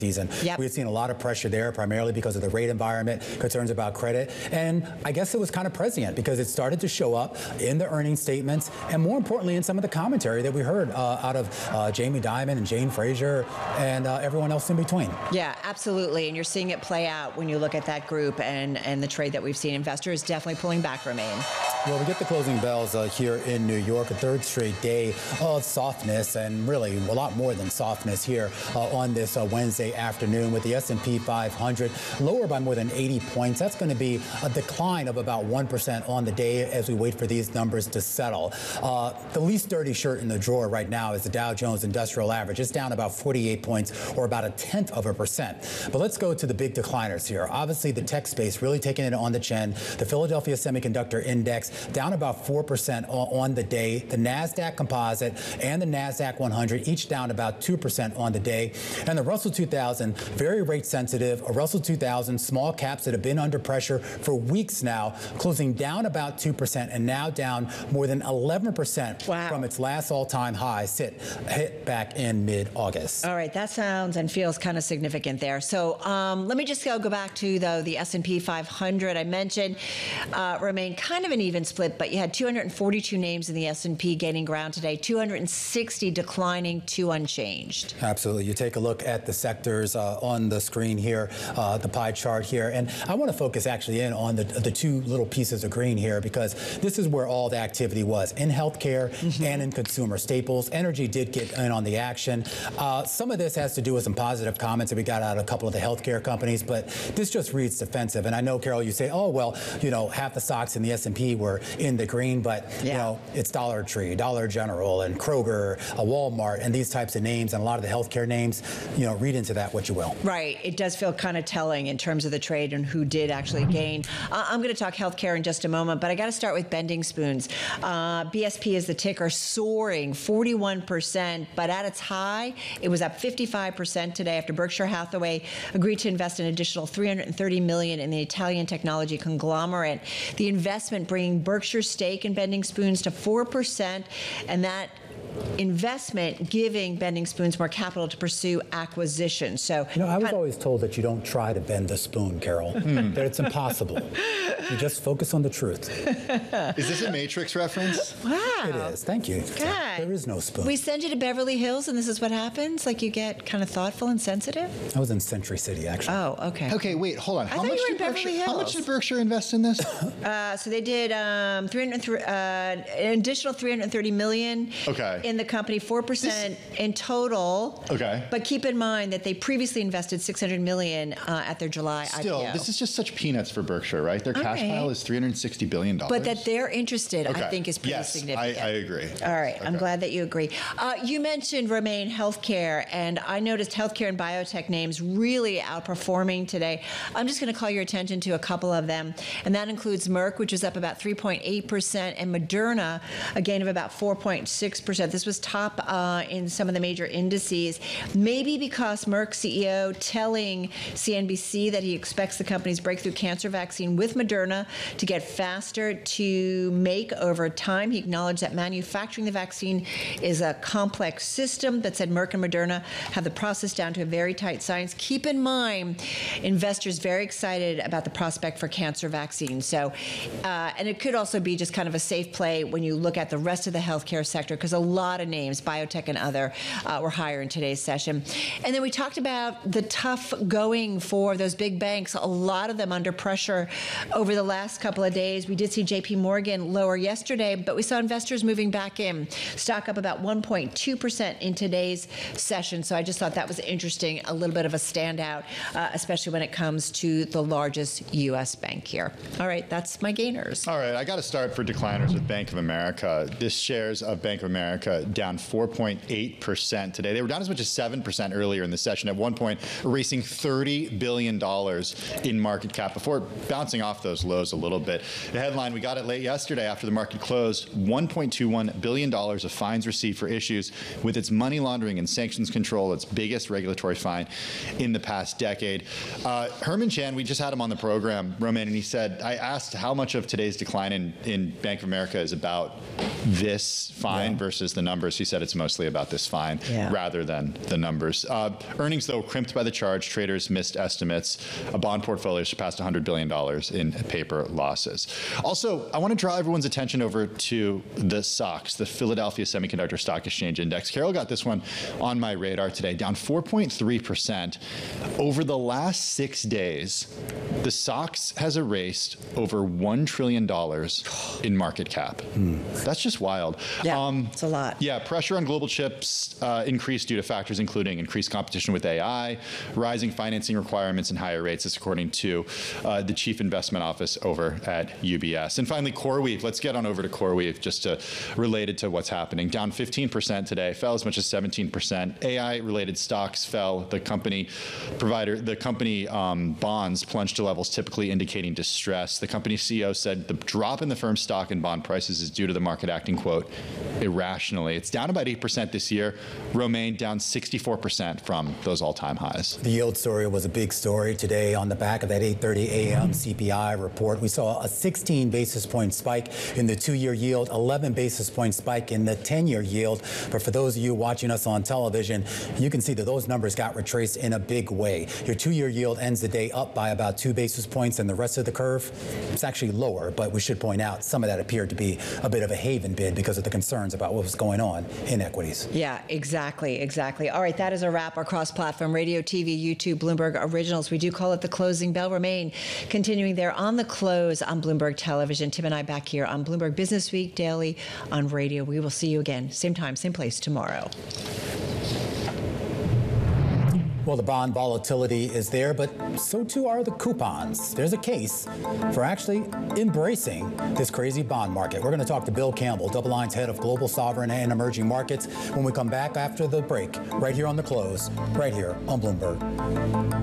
season. Yep. We had seen a lot of pressure there, primarily because of the rate environment, concerns about credit, and I guess it was kind of prescient because it started to show up in the earnings statements, and more importantly, in some of the commentary that we heard out of Jamie Dimon and Jane Fraser and everyone else in between. Yeah, absolutely, and you're seeing it play out when you look at that group and the trade that we've seen. Investors definitely pulling back, Romain. Well, we get the closing bells here in New York, a third straight day of softness, and really a lot more than softness here on this Wednesday afternoon, with the S&P 500 lower by more than 80 points. That's going to be a decline of about 1% on the day as we wait for these numbers to settle. The least dirty shirt in the drawer right now is the Dow Jones Industrial Average. It's down about 48 points, or about 0.1%. But let's go to the big decliners here. Obviously, the tech space really taking it on the chin. The Philadelphia Semiconductor Index down about 4% on the day. The NASDAQ Composite and the NASDAQ 100 each down about 2% on the day. And the Russell 2000, very rate sensitive. A Russell 2000, small caps that have been under pressure for weeks now, closing down about 2% and now down more than 11% from its last all-time high hit back in mid-August. All right, that sounds and feels kind of significant there. So let me just go back to, though, the S&P 500. I mentioned remained kind of an even split, but you had 242 names in the S&P gaining ground today, 260 declining, 2 unchanged. Absolutely. You take a look at the sectors on the screen here, the pie chart here, and I want to focus actually in on the two little pieces of green here, because this is where all the activity was, in healthcare and in consumer staples. Energy did get in on the action. Some of this has to do with some positive comments that we got out of a couple of the healthcare companies, but this just reads defensive. And I know, Carol, you say, oh, well, you know, half the stocks in the S&P were in the green, but, you know, it's Dollar Tree, Dollar General, and Kroger, Walmart, and these types of names, and a lot of the healthcare names, you know, read into that what you will. Right. It does feel kind of telling in terms of the trade and who did actually gain. I'm going to talk healthcare in just a moment, but I got to start with Bending Spoons. BSP is the ticker, soaring 41%, but at its high, it was up 55% today after Berkshire Hathaway agreed to invest an additional $330 million in the Italian technology conglomerate. The investment bringing Berkshire's stake in Bending Spoons to 4%, and that investment giving Bending Spoons more capital to pursue acquisition. So, you know, I was always told that you don't try to bend the spoon, Carol. That it's impossible. You just focus on the truth. Is this a Matrix reference? Wow. It is. Thank you. God. There is no spoon. We send you to Beverly Hills, and this is what happens? Like, you get kind of thoughtful and sensitive? I was in Century City, actually. Oh, okay. Okay, wait, hold on. How much did Berkshire invest in this? So they did an additional $330 million in the company, 4% in total. Okay. But keep in mind that they previously invested $600 million at their July IPO. This is just such peanuts for Berkshire, right? Their cash pile is $360 billion. But that they're interested, I think, is pretty significant. I agree. All right. I'm glad that you agree. You mentioned, Romain, healthcare, and I noticed healthcare and biotech names really outperforming today. I'm just going to call your attention to a couple of them, and that includes Merck, which is up about 3.8%, and Moderna, a gain of about 4.6%. This was top in some of the major indices, maybe because Merck's CEO telling CNBC that he expects the company's breakthrough cancer vaccine with Moderna to get faster to make over time. He acknowledged that manufacturing the vaccine is a complex system, but said Merck and Moderna have the process down to a very tight science. Keep in mind, investors very excited about the prospect for cancer vaccines. So, and it could also be just kind of a safe play when you look at the rest of the healthcare sector, because a lot of names, biotech and other, were higher in today's session. And then we talked about the tough going for those big banks, a lot of them under pressure over the last couple of days. We did see JP Morgan lower yesterday, but we saw investors moving back in. Stock up about 1.2% in today's session. So I just thought that was interesting, a little bit of a standout, especially when it comes to the largest U.S. bank here. All right, that's my gainers. All right, I got to start for decliners with Bank of America. This shares of Bank of America down 4.8% today. They were down as much as 7% earlier in the session, at one point erasing $30 billion in market cap before bouncing off those lows a little bit. The headline, we got it late yesterday after the market closed, $1.21 billion of fines received for issues with its money laundering and sanctions control, its biggest regulatory fine in the past decade. Herman Chan, we just had him on the program, Romain, and he said, I asked how much of today's decline in Bank of America is about this fine versus the the numbers. He said it's mostly about this fine rather than the numbers. Earnings, though, crimped by the charge. Traders missed estimates. A bond portfolio surpassed $100 billion in paper losses. Also, I want to draw everyone's attention over to the SOX, the Philadelphia Semiconductor Stock Exchange Index. Carol got this one on my radar today, down 4.3%. Over the last 6 days, the SOX has erased over $1 trillion in market cap. That's just wild. Yeah, it's a lot. Yeah, pressure on global chips increased due to factors including increased competition with AI, rising financing requirements, and higher rates. That's according to the Chief Investment Office over at UBS. And finally, CoreWeave. Let's get on over to CoreWeave, just related to what's happening. Down 15% today, fell as much as 17%. AI-related stocks fell. The company bonds plunged to levels typically indicating distress. The company's CEO said the drop in the firm's stock and bond prices is due to the market acting, quote, irrationally. It's down about 8% this year. Romaine down 64% from those all-time highs. The yield story was a big story today on the back of that 8:30 a.m. CPI report. We saw a 16 basis point spike in the 2-year yield, 11 basis point spike in the 10-year yield. But for those of you watching us on television, you can see that those numbers got retraced in a big way. Your 2-year yield ends the day up by about 2 basis points, and the rest of the curve, it's actually lower. But we should point out some of that appeared to be a bit of a haven bid because of the concerns about what was going on in equities. Yeah, exactly. All right, that is a wrap. Our cross-platform radio, TV, YouTube, Bloomberg Originals. We do call it the closing bell. Remain continuing there on the close on Bloomberg Television. Tim and I back here on Bloomberg Business Week Daily on radio. We will see you again, same time, same place tomorrow. Well, the bond volatility is there, but so too are the coupons. There's a case for actually embracing this crazy bond market. We're going to talk to Bill Campbell, DoubleLine's head of global sovereign and emerging markets, when we come back after the break, right here on The Close, right here on Bloomberg.